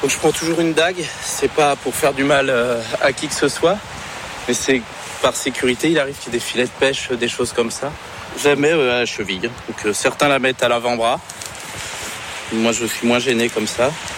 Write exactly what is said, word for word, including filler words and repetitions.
Donc je prends toujours une dague, c'est pas pour faire du mal euh, à qui que ce soit, mais c'est par sécurité, il arrive qu'il y ait des filets de pêche, des choses comme ça. Je la mets euh, à la cheville, donc euh, certains la mettent à l'avant-bras, moi je suis moins gêné comme ça.